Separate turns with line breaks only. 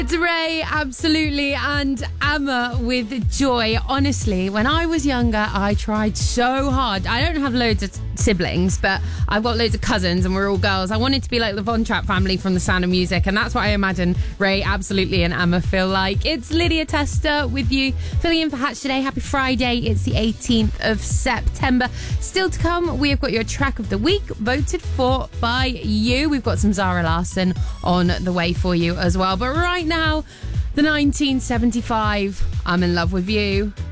It's Ray, absolutely, and Emma with Joy. Honestly, when I was younger, I tried so hard. I don't have loads of siblings, but I've got loads of cousins and we're all girls. I wanted to be like the Von Trapp family from The Sound of Music, and that's what I imagine Ray, absolutely, and Emma feel like. It's Lydia Tester with you, filling in for Hatch today. Happy Friday. It's the 18th of September. Still to come, we have got your track of the week, voted for by you. We've got some Zara Larsson on the way for you as well. But right now, the 1975, I'm in love with you.